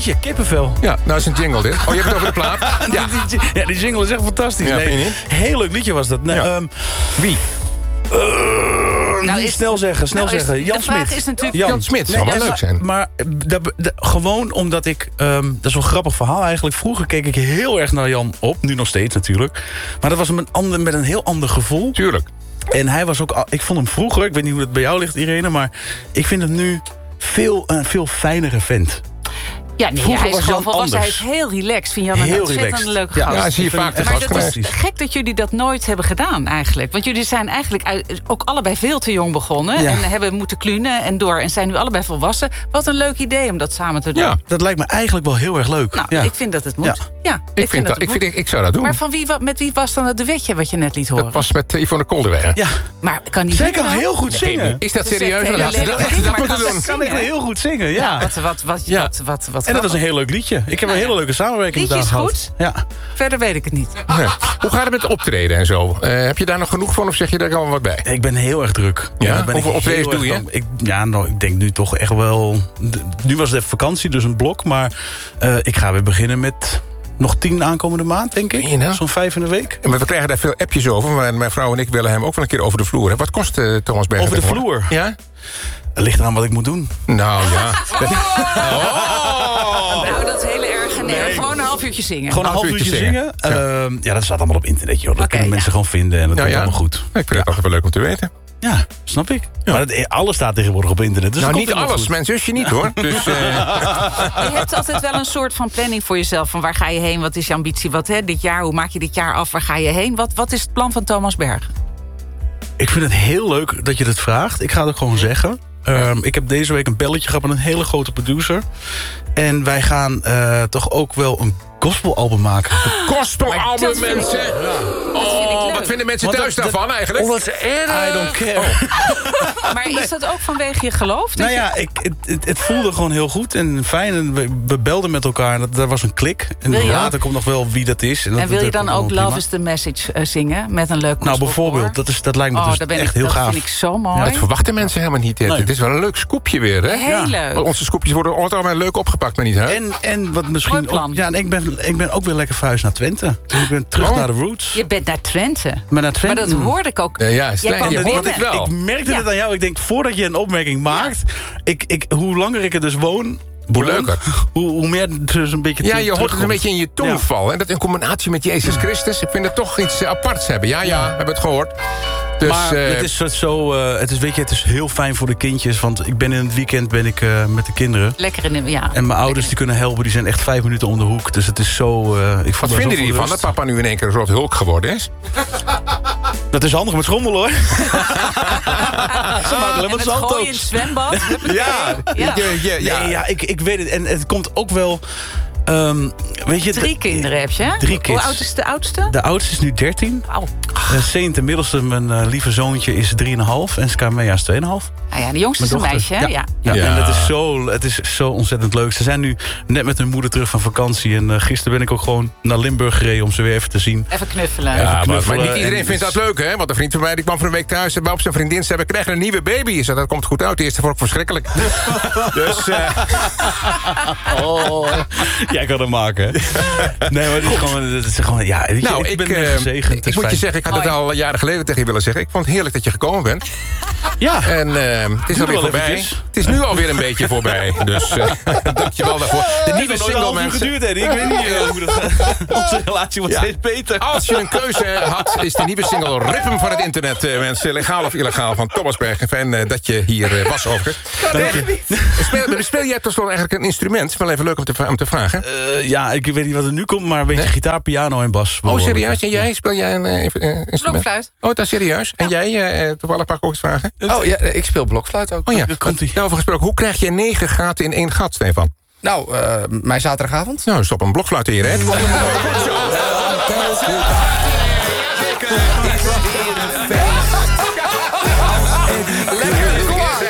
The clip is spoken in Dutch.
liedje, kippenvel. Ja, nou is een jingle dit. Oh, je hebt het over de plaat? Ja, Ja, die jingle is echt fantastisch. Ja, vind je niet? Heel leuk liedje was dat. Nee, Ja. Wie? snel zeggen. Jan vraag Smit. is natuurlijk... Jan Smit, zou wel leuk zijn. Maar gewoon omdat ik... dat is wel een grappig verhaal eigenlijk. Vroeger keek ik heel erg naar Jan op. Nu nog steeds natuurlijk. Maar dat was met een heel ander gevoel. Tuurlijk. En hij was ook... Ik vond hem vroeger... Ik weet niet hoe het bij jou ligt, Irene. Maar ik vind hem nu een veel fijnere vent. Ja, nee, Vroeger hij is was gewoon Jan volwassen. Hij anders. is heel relaxed. Vind Jan een Heel ontzettend relaxed. leuke Ja, gast. Ja, zie je vaak te Maar gast dat is geweest. gek dat jullie dat nooit hebben gedaan eigenlijk. Want jullie zijn eigenlijk ook allebei veel te jong begonnen. Ja. En hebben moeten klunen en door. En zijn nu allebei volwassen. Wat een leuk idee om dat samen te doen. Ja. Dat lijkt me eigenlijk wel heel erg leuk. Nou, ja. ik vind dat het moet. Ja. Ja, Ik zou dat doen. Maar met wie was dan het duetje wat je net liet horen? Dat was met Yvonne Kolderweg. Ja. Maar kan die Zij kan zingen? heel goed zingen. Is dat Dat is serieus? echt Dan had ze hele dat lelijke dingen, moeten maar doen. kan Kan ik heel goed zingen, ja. Wat En dat was een heel leuk liedje. Ik heb een hele leuke samenwerking Liedje is gehad. goed. Ja. Verder weet ik het niet. Nee. Hoe gaat het met optreden en zo? Heb je daar nog genoeg van of zeg je daar al wat bij? Ik ben heel erg druk. Ja? Daar ben Hoeveel ik optredens heel doe je? erg ik denk nu toch echt wel... Nu was het even vakantie, dus een blok. Maar ik ga weer beginnen met nog 10 aankomende maand, denk ik. Meen je nou? Zo'n 5 in de week. Maar we krijgen daar veel appjes over. Maar mijn vrouw en ik willen hem ook wel een keer over de vloer. Hè. Wat kost Thomas Bergen? Over de tegenwoordig? vloer? Ja? Het ligt eraan wat ik moet doen. Nou ja. Nou, dat is heel erg. Nee, gewoon een half uurtje zingen. Gewoon een half uurtje zingen. Ja, dat staat allemaal op internet, joh. Dat kunnen ja. mensen gewoon vinden en dat Nou komt ja. allemaal goed. Ik vind het altijd wel leuk om te weten. Ja, snap ik. Maar alles staat tegenwoordig op internet. Dus Nou, dat niet komt helemaal alles. goed. Mijn zusje niet, hoor. Dus, Je hebt altijd wel een soort van planning voor jezelf. Van waar ga je heen? Wat is je ambitie? Dit jaar? Hoe maak je dit jaar af? Waar ga je heen? Wat is het plan van Thomas Bergen? Ik vind het heel leuk dat je dat vraagt. Ik ga het ook gewoon zeggen. Ik heb deze week een belletje gehad met een hele grote producer. En wij gaan toch ook wel een gospelalbum maken. Gospelalbum, dat vind ik- mensen. leuk. Wat vinden mensen Want thuis dat- daarvan eigenlijk? Wat erg. I don't care. Maar is dat ook vanwege je geloof? Nou ja, het voelde gewoon heel goed en fijn. En we belden met elkaar en daar was een klik. En Wil je later komt nog wel wie dat is. En wil je dat dan komt ook wel Love prima. is the Message zingen? Met een leuk Nou, gospelkoor? bijvoorbeeld. Dat lijkt me dus daar ben echt ik, heel gaaf. Dat vind ik zo mooi. Dat verwachten mensen helemaal niet. Nee. Het is wel een leuk scoopje weer, hè? Heel leuk. Want onze scoopjes worden altijd wel leuk opgepakt, maar niet, hè? En wat Mooi misschien plan. ook... Ja, en ik ben ook weer lekker verhuisd naar Twente. Dus ik ben terug naar de roots. Je bent naar Twente. Maar naar Twente. Maar dat hoorde ik ook. Ja, Jij Stijn, kwam je er hoort binnen. het wel. Ik merkte Ja. het aan jou. Ik denk, voordat je een opmerking maakt... Hoe langer ik er dus woon... Hoe leuker. Hoe meer dus een beetje Ja, je hoort het terugkomt. een beetje in je tongval. En dat in combinatie met Jezus Christus. Ik vind het toch iets aparts hebben. Ja, we hebben het gehoord. Dus, Maar het is heel fijn voor de kindjes. Want ik ben in het weekend met de kinderen. Lekker in de... Ja. En mijn ouders die kunnen helpen. Die zijn echt 5 minuten om de hoek. Dus het is zo... wat vinden jullie ervan dat papa nu in één keer een soort hulk geworden is? Dat is handig met schommel, hoor. Ze maken alleen En maar het zand gooien ook. in het zwembad. Ja. Ja. Nee, ik weet het. En het komt ook wel... weet je, 3 kinderen heb je, hè? 3 kids. Hoe oud is de oudste? De oudste is nu 13. Wauw. Saint, de middelste, mijn lieve zoontje, is 3,5. En Skamea is 2,5. Nou ja, de jongste is een Mijn dochter. meisje, hè? Ja. Ja, en het is zo ontzettend leuk. Ze zijn nu net met hun moeder terug van vakantie. En gisteren ben ik ook gewoon naar Limburg gereden om ze weer even te zien. Even knuffelen. Ja, maar knuffelen niet iedereen en- vindt dat leuk, hè? Want een vriend van mij die kwam van een week thuis... en op zijn vriendin zei, we krijgen een nieuwe baby. Dus dat komt goed uit. De eerste vond ik verschrikkelijk. Dus... Jij kan het maken, hè? Nee, maar het is gewoon ja, weet je, Nou, ik ben gezegend. Het ik is moet je fijn. zeggen, ik had het al jaren geleden tegen je willen zeggen. Ik vond het heerlijk dat je gekomen bent. Ja, En het is Duurde alweer wel voorbij. eventjes. Het is nu alweer een beetje voorbij. Dus dankjewel daarvoor. De nieuwe single, mensen. geduurd, hè? Ik weet niet hoe dat onze relatie wordt steeds beter. Als je een keuze had, is de nieuwe single Rip 'em van het internet, mensen. Legaal of illegaal, van Thomas Bergen. Fijn dat je hier was, overigens. Speel jij tot slot eigenlijk een instrument? Wel even leuk om te vragen. Ja, ik weet niet wat er nu komt, maar een beetje gitaar, piano en bas. Oh, serieus? En jij? Speel jij een instrument? Blokfluit. Oh, dat is serieus. En jij? Toevallig mag ik ook eens vragen? Oh ja, ik speel blokfluit ook. Oh ja, komt-ie. Daarover gesproken. Hoe krijg je 9 gaten in 1 gat, Stefan? Nou, mijn zaterdagavond. Nou, stop een blokfluit in je reet.